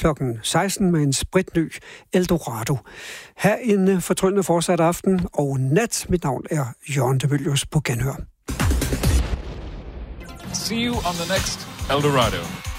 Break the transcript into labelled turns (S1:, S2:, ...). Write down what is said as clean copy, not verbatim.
S1: klokken 16 med en spritny Eldorado. Ha' en fortryllende fortsat aften og nat. Mit navn er Jørgen de Mylius på genhør.
S2: See you on the next Eldorado.